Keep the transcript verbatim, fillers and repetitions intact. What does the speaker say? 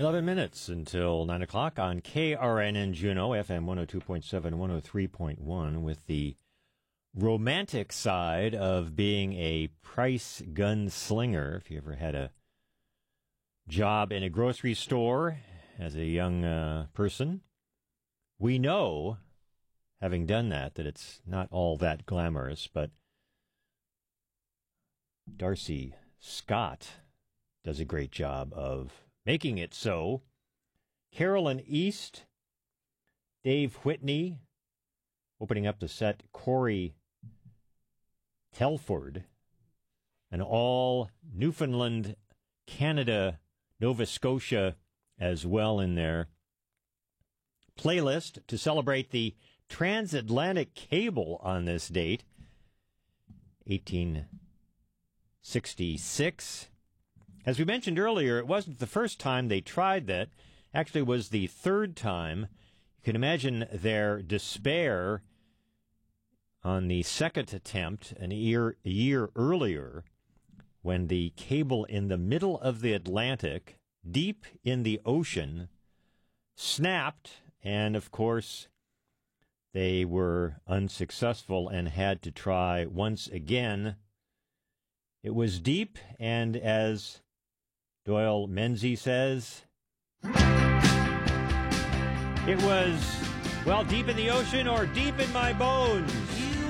eleven minutes until nine o'clock on K R N N Juneau, F M one oh two point seven, one oh three point one, with the romantic side of being a price gunslinger. If you ever had a job in a grocery store as a young uh, person, we know, having done that, that it's not all that glamorous, but Darcy Scott does a great job of making it so. Carolyn East, Dave Whitney, opening up the set, Corey Telford, and all Newfoundland, Canada, Nova Scotia as well in there. Playlist to celebrate the transatlantic cable on this date, eighteen sixty-six. As we mentioned earlier, it wasn't the first time they tried that. Actually, it was the third time. You can imagine their despair on the second attempt an year, a year earlier, when the cable in the middle of the Atlantic, deep in the ocean, snapped, and of course they were unsuccessful and had to try once again. It was deep, and as Doyle Menzies says, it was, well, deep in the ocean or deep in my bones.